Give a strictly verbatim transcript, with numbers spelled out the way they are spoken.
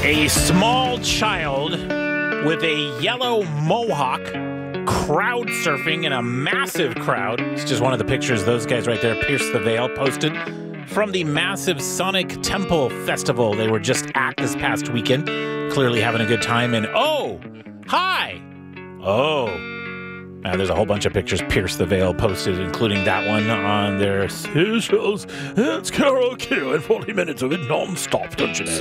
A small child with a yellow mohawk crowd surfing in a massive crowd. It's just one of the pictures those guys right there, Pierce the Veil, posted from the massive Sonic Temple Festival they were just at this past weekend. Clearly having a good time. And oh, hi. Oh. Now, there's a whole bunch of pictures Pierce the Veil posted, including that one on their socials. It's karaoke and forty minutes of it non-stop, don't you know?